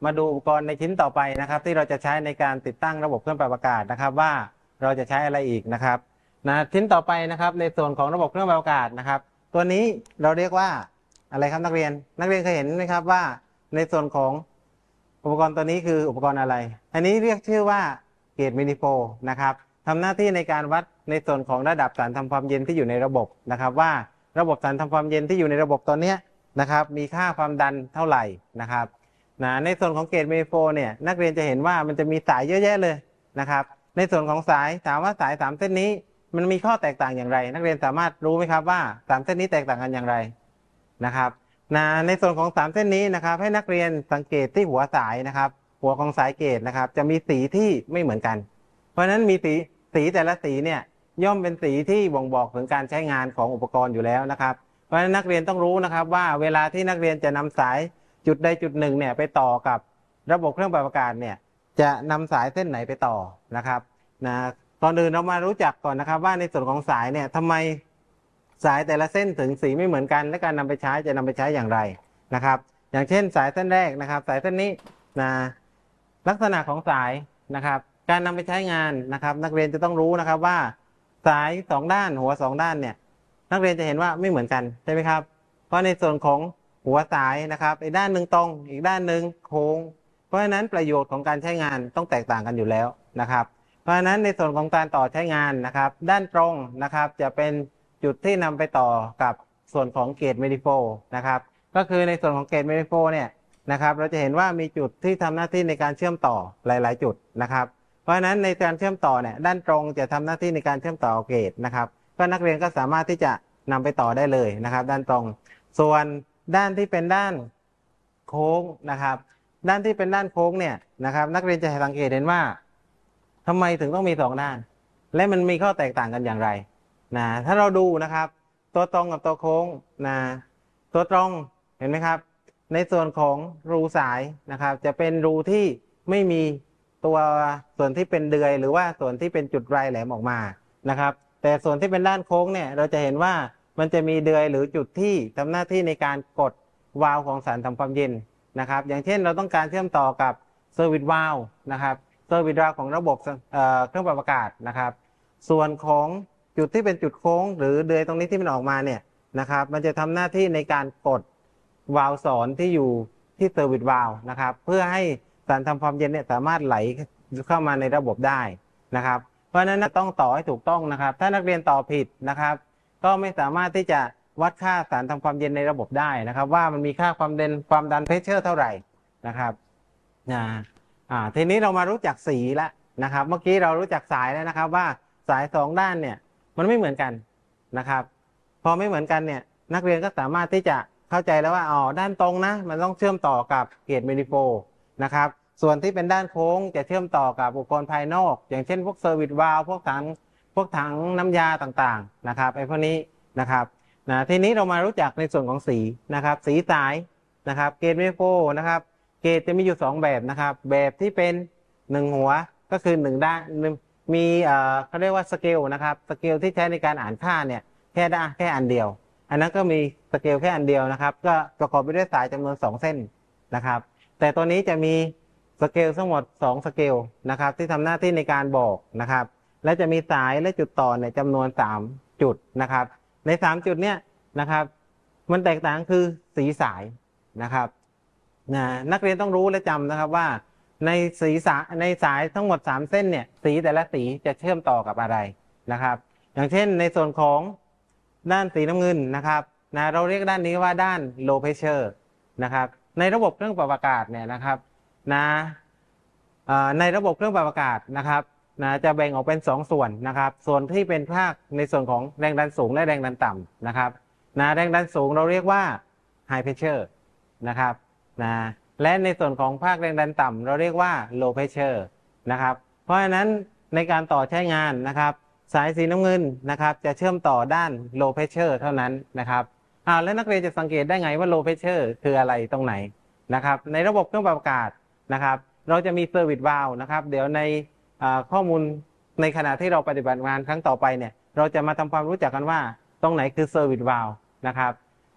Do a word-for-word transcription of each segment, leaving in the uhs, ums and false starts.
มาดูอุปกรณ์ในชิ้นต่อไปนะครับที่เราจะใช้ในการติดตั้งระบบเครื่องปรับอากาศนะครับว่าเราจะใช้อะไรอีกนะครับนะชิ้นต่อไปนะครับในส่วนของระบบเครื่องปรับอากาศนะครับตัวนี้เราเรียกว่าอะไรครับนักเรียนนักเรียนเคยเห็นไหมครับว่าในส่วนของอุปกรณ์ตัวนี้คืออุปกรณ์อะไรอันนี้เรียกชื่อว่าเกจมินิโฟนะครับทำหน้าที่ในการวัดในส่วนของระดับสารทำความเย็นที่อยู่ในระบบนะครับว่าระบบสารทำความเย็นที่อยู่ในระบบตอนนี้นะครับมีค่าความดันเท่าไหร่นะครับนะในส่วนของเกจมินิโฟเนี่ยนักเรียนจะเห็นว่ามันจะมีสายเยอะแยะเลยนะครับในส่วนของสายถามว่าสายสามเส้นนี้มันมีข้อแตกต่างอย่างไรนักเรียนสามารถรู้ไหมครับว่าสามเส้นนี้แตกต่างกันอย่างไรนะครับนะในส่วนของสามเส้นนี้นะครับให้นักเรียนสังเกตที่หัวสายนะครับหัวของสายเกจนะครับจะมีสีที่ไม่เหมือนกันเพราะฉะนั้นมีสีสีแต่ละสีเนี่ยย่อมเป็นสีที่บ่งบอกถึงการใช้งานของอุปกรณ์อยู่แล้วนะครับเพราะฉะนั้นนักเรียนต้องรู้นะครับว่าเวลาที่นักเรียนจะนำสายจุดใดจุดหนึ่งเนี่ยไปต่อกับระบบเครื่องปรับอากาศเนี่ยจะนำสายเส้นไหนไปต่อนะครับนะก่อนอื่นเรามารู้จักก่อนนะครับว่าในส่วนของสายเนี่ยทำไมสายแต่ละเส้นถึงสีไม่เหมือนกันและการนำไปใช้จะนำไปใช้อย่างไรนะครับอย่างเช่นสายเส้นแรกนะครับสายเส้นนี้นะลักษณะของสายนะครับการนำไปใช้งานนะครับนักเรียนจะต้องรู้นะครับว่าสายสองด้านหัวสองด้านเนี่ยนักเรียนจะเห็นว่าไม่เหมือนกันใช่ไหมครับเพราะในส่วนของหัวสายนะครับอีกด้านหนึ่งตรงอีกด้านหนึ่งโค้งเพราะฉะนั้นประโยชน์ของการใช้งานต้องแตกต่างกันอยู่แล้วนะครับเพราะฉะนั้นในส่วนของการต่อใช้งานนะครับด้านตรงนะครับจะเป็นจุดที่นำไปต่อกับส่วนของเกจเมดิโฟนะครับก็คือในส่วนของเกจเมดิโฟเนี่ยนะครับเราจะเห็นว่ามีจุดที่ทำหน้าที่ในการเชื่อมต่อหลายๆจุดนะครับเพราะฉะนั้นในการเชื่อมต่อเนี่ยด้านตรงจะทำหน้าที่ในการเชื่อมต่อเกจนะครับก็นักเรียนก็สามารถที่จะนำไปต่อได้เลยนะครับด้านตรงส่วนด้านที่เป็นด้านโค้งนะครับด้านที่เป็นด้านโค้งเนี่ยนะครับนักเรียนจะสังเกตเห็นว่าทำไมถึงต้องมีสองด้านและมันมีข้อแตกต่างกันอย่างไรนะถ้าเราดูนะครับตัวตรงกับตัวโค้งนะตัวตรงเห็นไหมครับในส่วนของรูสายนะครับจะเป็นรูที่ไม่มีตัวส่วนที่เป็นเดือยหรือว่าส่วนที่เป็นจุดไรแหลมออกมานะครับแต่ส่วนที่เป็นด้านโค้งเนี่ยเราจะเห็นว่ามันจะมีเดือยหรือจุดที่ทำหน้าที่ในการกดวาล์วของสารทำความเย็นนะครับอย่างเช่นเราต้องการเชื่อมต่อกับเซอร์วิสวาล์วนะครับเซอร์วิสวาล์วของระบบเครื่องปรับอากาศนะครับส่วนของจุดที่เป็นจุดโค้งหรือเดือยตรงนี้ที่มันออกมาเนี่ยนะครับมันจะทำหน้าที่ในการกดวาล์วสอนที่อยู่ที่เซอร์วิสวาล์วนะครับเพื่อให้สารทำความเย็นเนี่ยสามารถไหลเข้ามาในระบบได้นะครับเพราะฉะนั้นต้องต่อให้ถูกต้องนะครับถ้านักเรียนต่อผิดนะครับก็ไม่สามารถที่จะวัดค่าสารทำความเย็นในระบบได้นะครับว่ามันมีค่าความดันความดันเพรสเชอร์เท่าไหร่นะครับนะอ่าทีนี้เรามารู้จักสีแล้วนะครับเมื่อกี้เรารู้จักสายแล้วนะครับว่าสายสองด้านเนี่ยมันไม่เหมือนกันนะครับพอไม่เหมือนกันเนี่ยนักเรียนก็สามารถที่จะเข้าใจแล้วว่าอ๋อด้านตรงนะมันต้องเชื่อมต่อกับเกจเมดิโฟนะครับส่วนที่เป็นด้านโค้งจะเชื่อมต่อกับอุปกรณ์ภายนอกอย่างเช่นพวกเซอร์วิสวาล์วพวกถังพวกถังน้ำยาต่างๆนะครับไอ้พวกนี้นะครับนะทีนี้เรามารู้จักในส่วนของสีนะครับสีสายนะครับเกจเมดิโฟนะครับเกจจะมีอยู่สองแบบนะครับแบบที่เป็นหนึ่งหัวก็คือหนึ่งด้านมีเอ่อเขาเรียกว่าสเกลนะครับสเกลที่ใช้ในการอ่านค่าเนี่ยแค่ได้แค่อันเดียวอันนั้นก็มีสเกลแค่อันเดียวนะครับก็ประกอบไปด้วยสายจำนวนสองเส้นนะครับแต่ตัวนี้จะมีสเกลทั้งหมดสองสเกลนะครับที่ทำหน้าที่ในการบอกนะครับและจะมีสายและจุดต่อในจำนวนสามจุดนะครับในสามจุดเนี้ยนะครับมันแตกต่างคือสีสายนะครับนะนักเรียนต้องรู้และจำนะครับว่าในสีสายในสายทั้งหมดสามเส้นเนี่ยสีแต่ละสีจะเชื่อมต่อกับอะไรนะครับอย่างเช่นในส่วนของด้านสีน้ำเงินนะครับนะเราเรียกด้านนี้ว่าด้าน low pressure นะครับในระบบเครื่องปรับอากาศเนี่ยนะครับนะในระบบเครื่องปรับอากาศนะครับนะจะแบ่งออกเป็นสองส่วนนะครับส่วนที่เป็นภาคในส่วนของแรงดันสูงและแรงดันต่ำนะครับนะแรงดันสูงเราเรียกว่า high pressure นะครับนะและในส่วนของภาคแรงดันต่ำเราเรียกว่า low pressure นะครับเพราะฉะนั้นในการต่อใช้งานนะครับสายสีน้ำเงินนะครับจะเชื่อมต่อด้าน low pressure เท่านั้นนะครับอ่าแล้วนักเรียนจะสังเกตได้ไงว่า low pressure คืออะไรตรงไหนนะครับในระบบเครื่องปรับอากาศนะครับเราจะมีเซอร์วิสวาล์วนะครับเดี๋ยวในข้อมูลในขณะที่เราปฏิบัติงานครั้งต่อไปเนี่ยเราจะมาทำความรู้จักกันว่าตรงไหนคือเซอร์วิสวาล์วนะครับ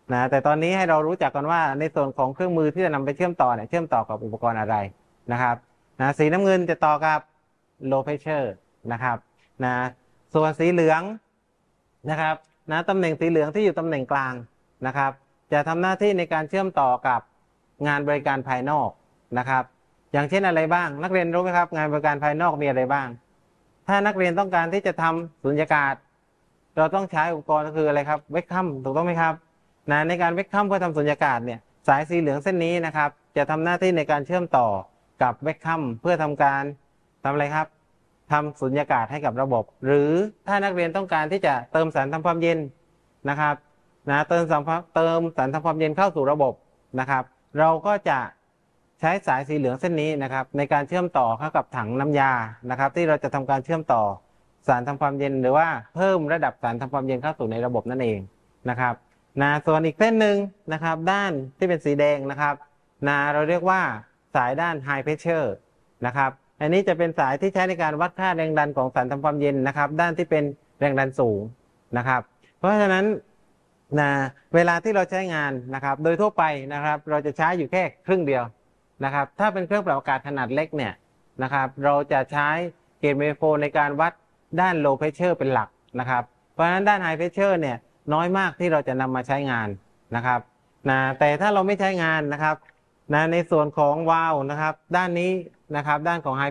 นะแต่ตอนนี้ให้เรารู้จักกันว่าในส่วนของเครื่องมือที่จะนำไปเชื่อมต่อเนี่ยเชื่อมต่อกับอุปกรณ์อะไรนะครับนะสีน้ำเงินจะต่อกับ low pressure นะครับนะส่วนสีเหลืองนะครับนะตำแหน่งสีเหลืองที่อยู่ตำแหน่งกลางนะครับจะทำหน้าที่ในการเชื่อมต่อกับงานบริการภายนอกนะครับอย่างเช่นอะไรบ้างนักเรียนรู้ไหมครับงานบริการภายนอกมีอะไรบ้างถ้านักเรียนต้องการที่จะทำสุญญากาศเราต้องใช้อุปกรณ์ก็คืออะไรครับเวกคัมถูกต้องไหมครับนะในการเวกคัมเพื่อทำสุญญากาศเนี่ยสายสีเหลืองเส้นนี้นะครับจะทำหน้าที่ในการเชื่อมต่อกับเวกคัมเพื่อทำการทำอะไรครับทำสุญญากาศให้กับระบบหรือถ้านักเรียนต้องการที่จะเติมสารทำความเย็นนะครับนะเติมสารเติมสารทำความเย็นเข้าสู่ระบบนะครับเราก็จะใช้สายสีเหลืองเส้นนี้นะครับในการเชื่อมต่อเข้ากับถังน้ำยานะครับที่เราจะทำการเชื่อมต่อสารทำความเย็นหรือว่าเพิ่มระดับสารทำความเย็นเข้าสู่ในระบบนั่นเองนะครับนะส่วนอีกเส้นหนึ่งนะครับด้านที่เป็นสีแดงนะครับนะเราเรียกว่าสายด้าน High Pressure นะครับอันนี้จะเป็นสายที่ใช้ในการวัดค่าแรงดันของสารทำความเย็นนะครับด้านที่เป็นแรงดันสูงนะครับเพราะฉะนั้นนะเวลาที่เราใช้งานนะครับโดยทั่วไปนะครับเราจะใช้อยู่แค่ครึ่งเดียวนะครับถ้าเป็นเครื่องปรับอากาศขนาดเล็กเนี่ยนะครับเราจะใช้เกจเมโฟในการวัดด้าน low pressure เป็นหลักนะครับเพราะฉะนั้นด้าน high pressure เนี่ยน้อยมากที่เราจะนำมาใช้งานนะครับนะแต่ถ้าเราไม่ใช้งานนะครับนะในส่วนของวาล์วนะครับด้านนี้นะครับด้านของ high